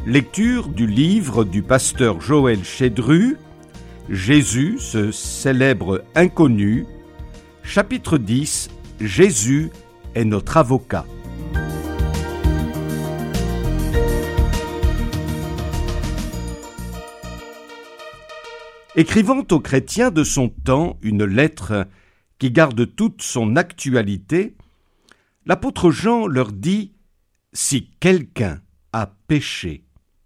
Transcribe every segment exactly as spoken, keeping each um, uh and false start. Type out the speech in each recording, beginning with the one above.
Lecture du livre du pasteur Joël Chédru, Jésus, ce célèbre inconnu, chapitre dix, Jésus est notre avocat. Écrivant aux chrétiens de son temps une lettre qui garde toute son actualité, l'apôtre Jean leur dit « Si quelqu'un a péché »,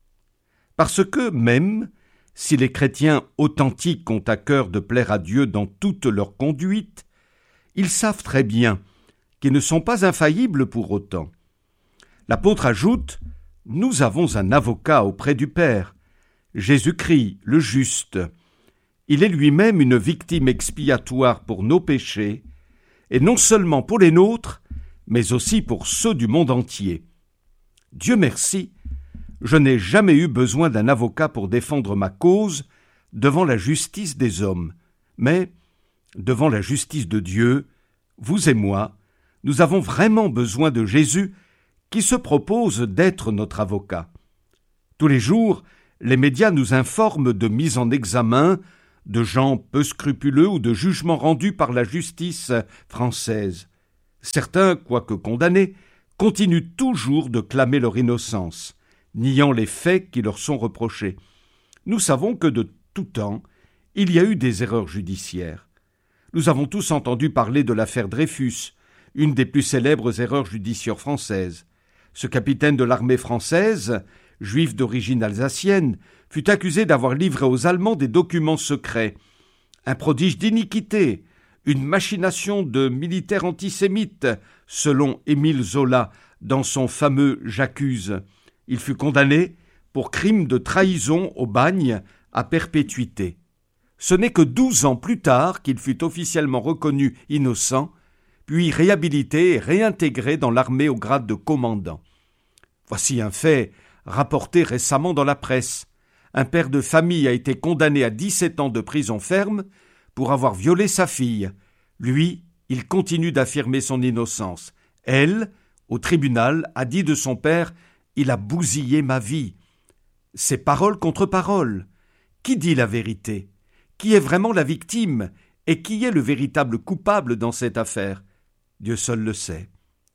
parce que même si les chrétiens authentiques ont à cœur de plaire à Dieu dans toute leur conduite, ils savent très bien qu'ils ne sont pas infaillibles pour autant. L'apôtre ajoute « Nous avons un avocat auprès du Père, Jésus-Christ le juste. Il est lui-même une victime expiatoire pour nos péchés, et non seulement pour les nôtres, mais aussi pour ceux du monde entier. Dieu merci, je n'ai jamais eu besoin d'un avocat pour défendre ma cause devant la justice des hommes, mais devant la justice de Dieu, vous et moi, nous avons vraiment besoin de Jésus qui se propose d'être notre avocat. Tous les jours, les médias nous informent de mises en examen, de gens peu scrupuleux ou de jugements rendus par la justice française. Certains, quoique condamnés, continuent toujours de clamer leur innocence, niant les faits qui leur sont reprochés. Nous savons que de tout temps, il y a eu des erreurs judiciaires. Nous avons tous entendu parler de l'affaire Dreyfus, une des plus célèbres erreurs judiciaires françaises. Ce capitaine de l'armée française, juif d'origine alsacienne, fut accusé d'avoir livré aux Allemands des documents secrets. Un prodige d'iniquité, une machination de militaires antisémites, selon Émile Zola dans son fameux « J'accuse ». Il fut condamné pour crime de trahison au bagne à perpétuité. Ce n'est que douze ans plus tard qu'il fut officiellement reconnu innocent, puis réhabilité et réintégré dans l'armée au grade de commandant. Voici un fait rapporté récemment dans la presse. Un père de famille a été condamné à dix-sept ans de prison ferme pour avoir violé sa fille. Lui, il continue d'affirmer son innocence. Elle, au tribunal, a dit de son père « Il a bousillé ma vie ». C'est parole contre parole. Qui dit la vérité ? Qui est vraiment la victime ? Et qui est le véritable coupable dans cette affaire ? Dieu seul le sait.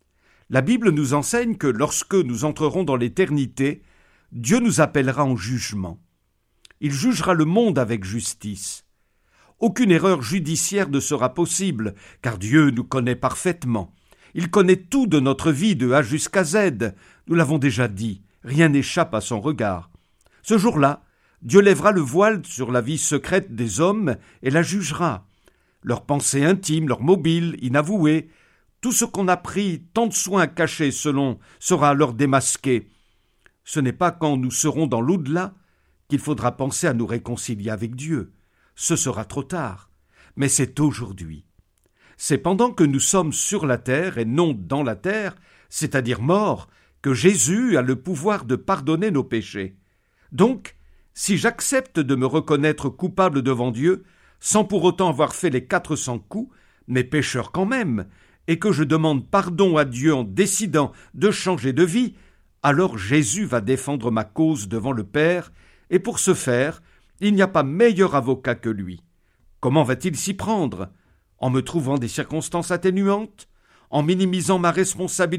La Bible nous enseigne que lorsque nous entrerons dans l'éternité, Dieu nous appellera en jugement. Il jugera le monde avec justice. Aucune erreur judiciaire ne sera possible, car Dieu nous connaît parfaitement. Il connaît tout de notre vie de A jusqu'à Z. Nous l'avons déjà dit, rien n'échappe à son regard. Ce jour-là, Dieu lèvera le voile sur la vie secrète des hommes et la jugera. Leurs pensées intimes, leurs mobiles, inavoués, tout ce qu'on a pris tant de soin à cacher selon sera alors démasqué. Ce n'est pas quand nous serons dans l'au-delà qu'il faudra penser à nous réconcilier avec Dieu. Ce sera trop tard, mais c'est aujourd'hui. C'est pendant que nous sommes sur la terre et non dans la terre, c'est-à-dire morts, que Jésus a le pouvoir de pardonner nos péchés. Donc, si j'accepte de me reconnaître coupable devant Dieu, sans pour autant avoir fait les quatre cents coups, mais pécheur quand même, et que je demande pardon à Dieu en décidant de changer de vie, alors Jésus va défendre ma cause devant le Père, et pour ce faire, il n'y a pas meilleur avocat que lui. Comment va-t-il s'y prendre ? En me trouvant des circonstances atténuantes ? En minimisant ma responsabilité ?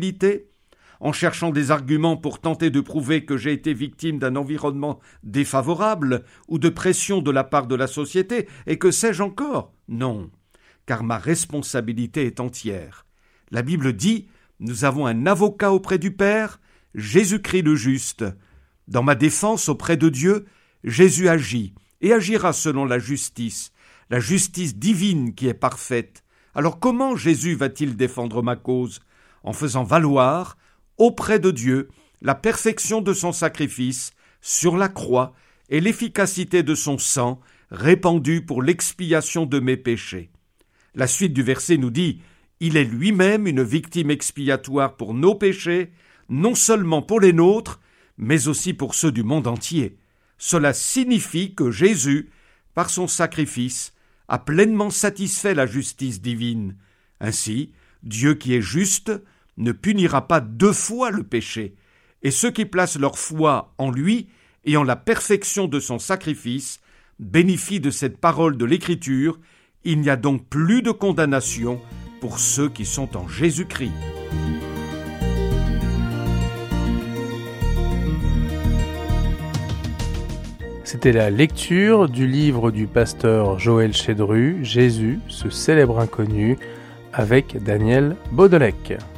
En cherchant des arguments pour tenter de prouver que j'ai été victime d'un environnement défavorable ou de pression de la part de la société, et que sais-je encore ? Non, car ma responsabilité est entière. La Bible dit « Nous avons un avocat auprès du Père, Jésus-Christ le juste ». Dans ma défense auprès de Dieu, Jésus agit et agira selon la justice, la justice divine qui est parfaite. Alors comment Jésus va-t-il défendre ma cause ? En faisant valoir, auprès de Dieu, la perfection de son sacrifice sur la croix et l'efficacité de son sang répandu pour l'expiation de mes péchés. La suite du verset nous dit « Il est lui-même une victime expiatoire pour nos péchés, non seulement pour les nôtres, mais aussi pour ceux du monde entier. » Cela signifie que Jésus, par son sacrifice, a pleinement satisfait la justice divine. Ainsi, Dieu qui est juste ne punira pas deux fois le péché, et ceux qui placent leur foi en lui et en la perfection de son sacrifice bénéficient de cette parole de l'Écriture. Il n'y a donc plus de condamnation pour ceux qui sont en Jésus-Christ. C'était la lecture du livre du pasteur Joël Chédru, Jésus, ce célèbre inconnu, avec Daniel Baudelec.